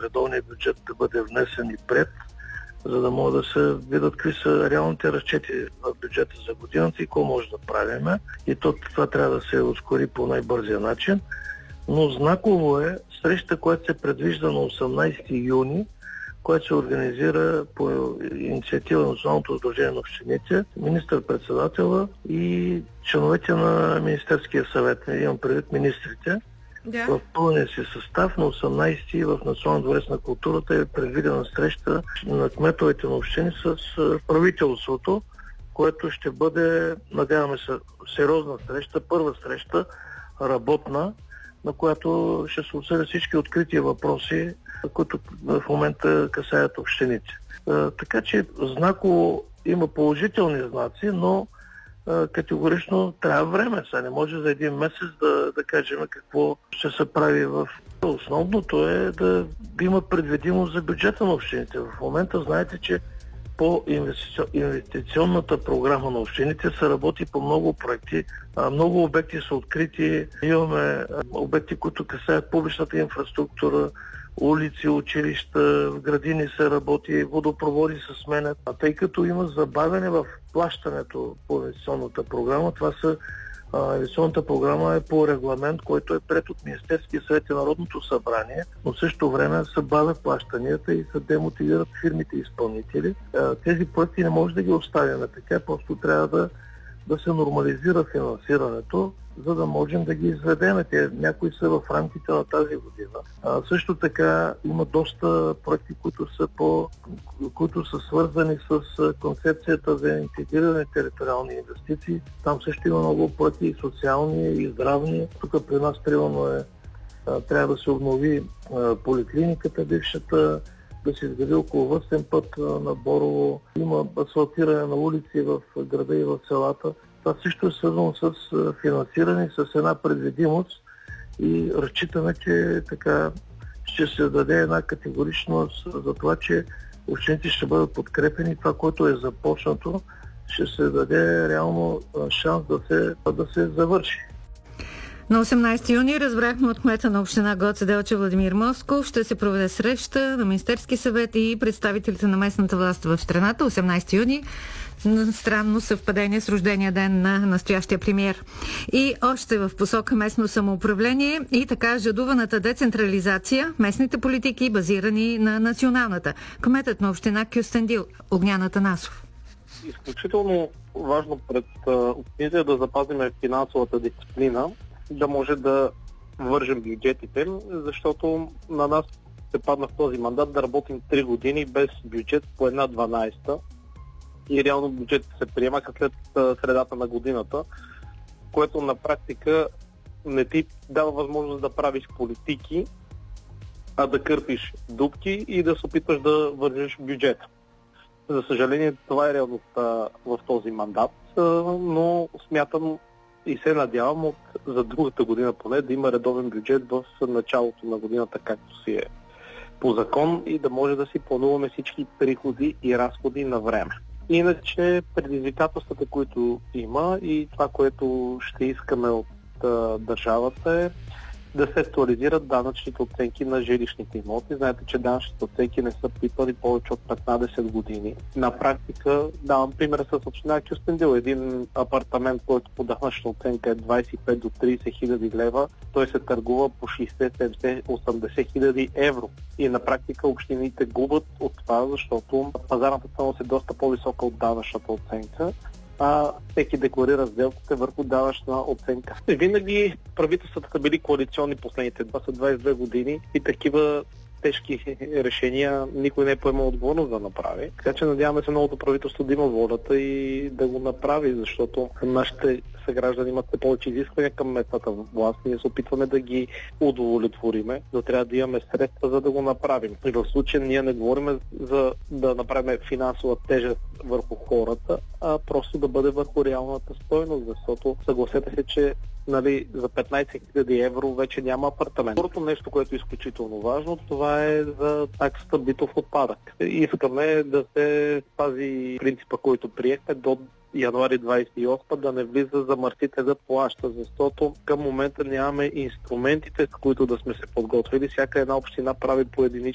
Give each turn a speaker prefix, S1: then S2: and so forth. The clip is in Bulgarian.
S1: редовния бюджет да бъде внесен и пред, за да могат да се видят какви са реалните разчети в бюджета за годината и какво може да правим. И това трябва да се ускори по най-бързия начин. Но знаково е среща, която се предвижда на 18 юни, която се организира по инициатива на Националното сдружение на общините, министър-председателя и членовете на Министерския съвет. Имам предвид министрите. Да. В пълния си състав на 18-ти в Национален дворец на културата е предвидена среща на кметовете на общини с правителството, което ще бъде, надяваме се, сериозна среща, първа среща, работна, на която ще се обсъдят всички открити въпроси, които в момента касаят общините. Така че знаково има положителни знаци, но категорично трябва време. Сега не може за един месец да кажем какво ще се прави. Основното е да има предвидимост за бюджета на общините. В момента знаете, че по инвестиционната програма на общините се работи по много проекти. Много обекти са открити. Имаме обекти, които касаят публичната инфраструктура, улици, училища, в градини се работи, водопроводи се сменят. Тъй като има забавяне в плащането по инвестиционната програма, инвестиционната програма е по регламент, който е приет от Министерския съвет и Народното събрание, но в същото време се бавят плащанията и се демотивират фирмите изпълнители. Тези проекти не може да ги оставяме така, просто трябва да се нормализира финансирането, за да можем да ги изведем. Някои са в рамките на тази година. Също така има доста проекти, които са свързани с концепцията за интегрирани териториални инвестиции. Там също има много проекти и социални, и здравни. Тук при нас трябва да се обнови поликлиниката бившата, да се изгради околовръстен път на Борово. Има асфалтиране на улици в града и в селата. Това също е свързано с финансиране, с една предвидимост и разчитаме, че така ще се даде една категоричност за това, че общините ще бъдат подкрепени. Това, което е започнато, ще се даде реално шанс да се завърши.
S2: На 18 юни разбрахме от кмета на община Гоце Делчев Владимир Москов, ще се проведе среща на Министерски съвет и представителите на местната власт в страната. 18 юни, странно съвпадение с рождения ден на настоящия премиер. И още в посока местно самоуправление и така жадуваната децентрализация, местните политики базирани на националната. Кметът на община Кюстендил Огнян Атанасов.
S3: Изключително важно пред общините да запазим финансовата дисциплина, да може да вържем бюджетите, защото на нас се падна в този мандат да работим 3 години без бюджет по 1/12 и реално бюджет се приема след средата на годината, което на практика не ти дава възможност да правиш политики, а да кърпиш дупки и да се опитваш да вържиш бюджета. За съжаление, това е реалността в този мандат, но смятам и се надявам за другата година поне да има редовен бюджет в началото на годината, както си е по закон, и да може да си плануваме всички приходи и разходи на време. Иначе предизвикателствата, които има и това, което ще искаме от държавата е да се актуализират данъчните оценки на жилищните имоти. Знаете, че данъчните оценки не са пипали повече от 15 години. На практика, давам пример с община Кюстендил. Един апартамент, който по данъчна оценка е 25 до 30 хиляди лева, той се търгува по 60, 70, 80 хиляди евро. И на практика общините губят от това, защото пазарната стойност е доста по-висока от данъчната оценка, а всеки декларира сделките върху данъчна оценка. Винаги правителствата са били коалиционни последните 22 години и такива тежки решения никой не е поемал отговорност да направи. Така че надяваме се новото правителство да има волята и да го направи, защото нашите съграждани имат повече изисквания към местната власт. Ние се опитваме да ги удовлетвориме, но трябва да имаме средства, за да го направим. И в случая ние не говорим за да направим финансова тежест върху хората, а просто да бъде върху реалната стойност, защото съгласете се, че за 15 000 евро вече няма апартамент. Второто нещо, което е изключително важно, това е за таксата битов отпадък. Искаме да се спази принципа, който приехме до януари 28 да не влиза замърсител да плаща, защото към момента нямаме инструментите, с които да сме се подготвили. Всяка една община прави по единични